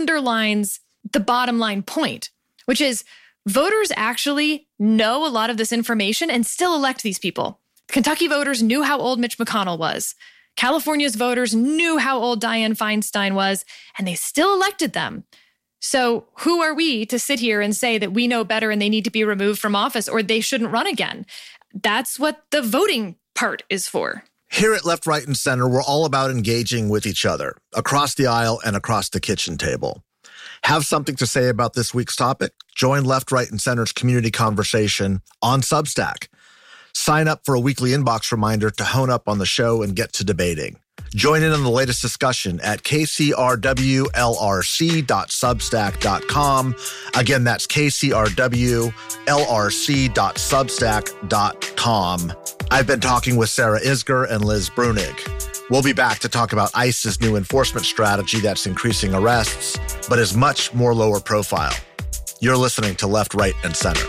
underlines the bottom line point, which is voters actually know a lot of this information and still elect these people. Kentucky voters knew how old Mitch McConnell was. California's voters knew how old Dianne Feinstein was, and they still elected them. So who are we to sit here and say that we know better and they need to be removed from office or they shouldn't run again? That's what the voting part is for. Here at Left, Right, and Center, we're all about engaging with each other, across the aisle and across the kitchen table. Have something to say about this week's topic? Join Left, Right, and Center's community conversation on Substack. Sign up for a weekly inbox reminder to hone up on the show and get to debating. Join in on the latest discussion at kcrwlrc.substack.com. Again, that's kcrwlrc.substack.com. I've been talking with Sarah Isgur and Liz Bruenig. We'll be back to talk about ICE's new enforcement strategy that's increasing arrests, but is much more lower profile. You're listening to Left, Right, and Center.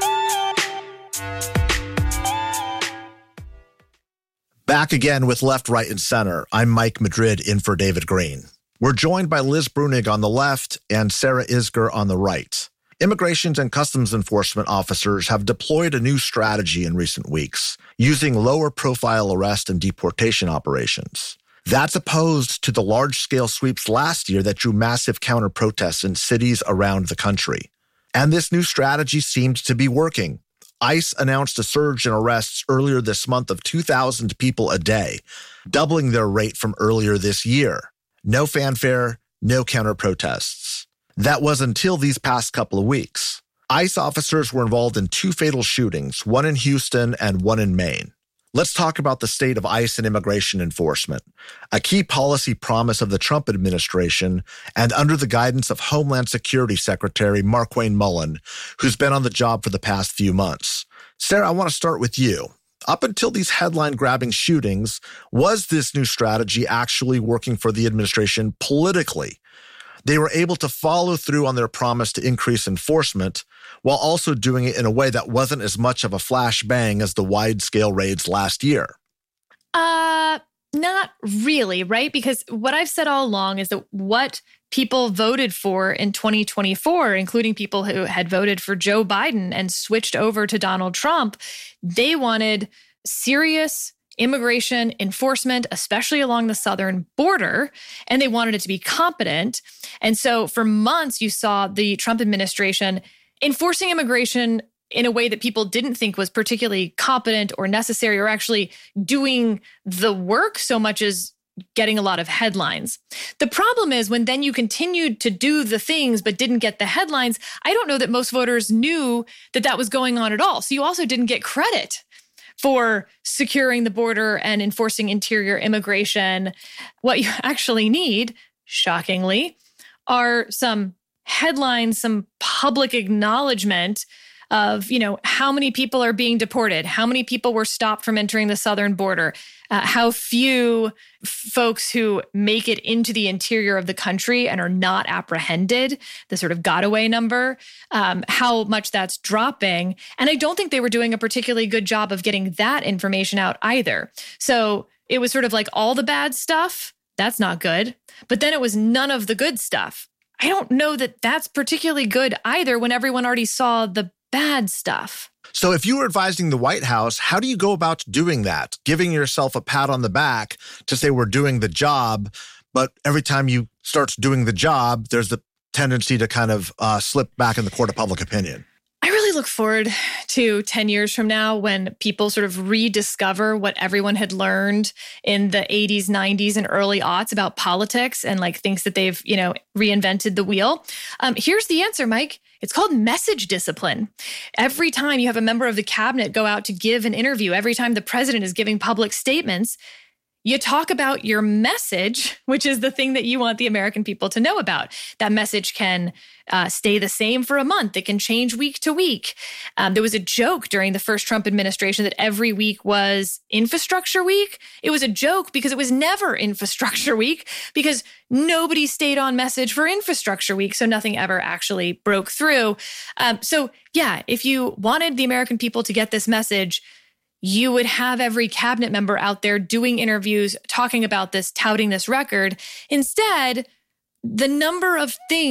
Back again with Left, Right, and Center. I'm Mike Madrid in for David Green. We're joined by Liz Bruenig on the left and Sarah Isgur on the right. Immigration and Customs Enforcement officers have deployed a new strategy in recent weeks, using lower-profile arrest and deportation operations. That's opposed to the large-scale sweeps last year that drew massive counter-protests in cities around the country. And this new strategy seems to be working. ICE announced a surge in arrests earlier this month of 2,000 people a day, doubling their rate from earlier this year. No fanfare, no counter-protests. That was until these past couple of weeks. ICE officers were involved in 2 fatal shootings, one in Houston and one in Maine. Let's talk about the state of ICE and immigration enforcement, a key policy promise of the Trump administration and under the guidance of Homeland Security Secretary Markwayne Mullin, who's been on the job for the past few months. Sarah, I want to start with you. Up until these headline-grabbing shootings, was this new strategy actually working for the administration politically? They were able to follow through on their promise to increase enforcement while also doing it in a way that wasn't as much of a flashbang as the wide-scale raids last year. Not really, right? Because what I've said all along is that what people voted for in 2024, including people who had voted for Joe Biden and switched over to Donald Trump, they wanted serious immigration enforcement, especially along the southern border, and they wanted it to be competent. And so for months, you saw the Trump administration enforcing immigration in a way that people didn't think was particularly competent or necessary or actually doing the work so much as getting a lot of headlines. The problem is when then you continued to do the things but didn't get the headlines, I don't know that most voters knew that that was going on at all. So you also didn't get credit for securing the border and enforcing interior immigration. What you actually need, shockingly, are some headlines, some public acknowledgement of, how many people are being deported, how many people were stopped from entering the southern border, how few folks who make it into the interior of the country and are not apprehended, the sort of gotaway number, how much that's dropping. And I don't think they were doing a particularly good job of getting that information out either. So it was sort of like all the bad stuff, that's not good. But then it was none of the good stuff. I don't know that that's particularly good either when everyone already saw the bad stuff. So if you were advising the White House, how do you go about doing that? Giving yourself a pat on the back to say we're doing the job, but every time you start doing the job, there's the tendency to kind of slip back in the court of public opinion. I really look forward to 10 years from now when people sort of rediscover what everyone had learned in the 80s, 90s, and early aughts about politics and thinks that they've, reinvented the wheel. Here's the answer, Mike. It's called message discipline. Every time you have a member of the cabinet go out to give an interview, every time the president is giving public statements, you talk about your message, which is the thing that you want the American people to know about. That message can stay the same for a month. It can change week to week. There was a joke during the first Trump administration that every week was infrastructure week. It was a joke because it was never infrastructure week because nobody stayed on message for infrastructure week. So nothing ever actually broke through. If you wanted the American people to get this message, you would have every cabinet member out there doing interviews, talking about this, touting this record. Instead, the number of things